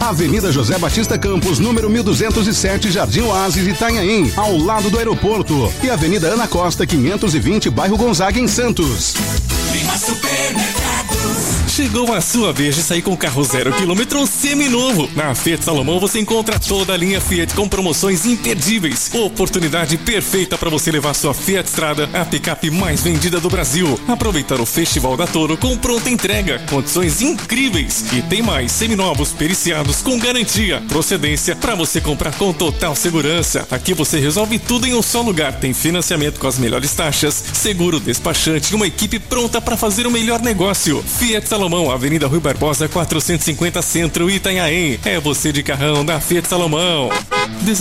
Avenida José Batista Campos, número 1207, Jardim Oásis, Itanhaém, ao lado do aeroporto. E Avenida Ana Costa, 520, bairro Gonzaga, em Santos. Lima Supermercados. Chegou a sua vez de sair com carro 0 km seminovo. Na Fiat Salomão você encontra toda a linha Fiat com promoções imperdíveis. Oportunidade perfeita para você levar sua Fiat Strada, a picape mais vendida do Brasil. Aproveitar o Festival da Toro com pronta entrega, condições incríveis. E tem mais, seminovos periciados com garantia, procedência para você comprar com total segurança. Aqui você resolve tudo em um só lugar. Tem financiamento com as melhores taxas, seguro, despachante e uma equipe pronta para fazer o melhor negócio. Fiat Salomão, Avenida Rui Barbosa, 450 Centro, Itanhaém. É você de carrão da Fiat Salomão.